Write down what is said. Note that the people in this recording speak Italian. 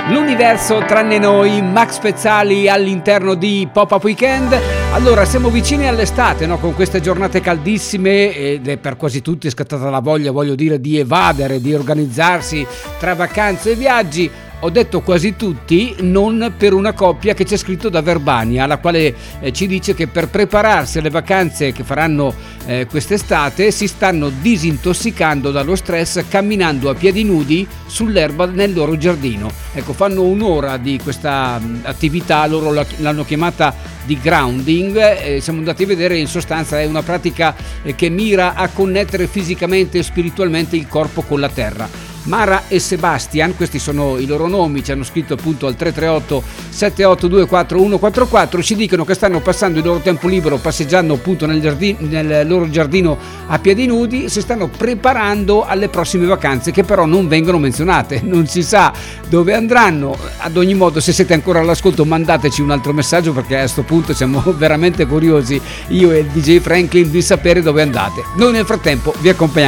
L'universo tranne noi, Max Pezzali all'interno di Pop-Up Weekend. Allora, siamo vicini all'estate, no? Con queste giornate caldissime ed è per quasi tutti è scattata la voglia, voglio dire, di evadere, di organizzarsi tra vacanze e viaggi. Ho detto quasi tutti, non per una coppia che c'è scritto da Verbania, la quale ci dice che per prepararsi alle vacanze che faranno quest'estate si stanno disintossicando dallo stress camminando a piedi nudi sull'erba nel loro giardino. Ecco, fanno un'ora di questa attività, loro l'hanno chiamata di grounding, siamo andati a vedere, in sostanza è una pratica che mira a connettere fisicamente e spiritualmente il corpo con la terra. Mara e Sebastian, questi sono i loro nomi, ci hanno scritto appunto al 338 7824 144, ci dicono che stanno passando il loro tempo libero passeggiando appunto nel loro giardino a piedi nudi, si stanno preparando alle prossime vacanze che però non vengono menzionate, non si sa dove andranno. Ad ogni modo, se siete ancora all'ascolto, mandateci un altro messaggio, perché a questo punto siamo veramente curiosi, io e il DJ Franklin, di sapere dove andate. Noi nel frattempo vi accompagniamo.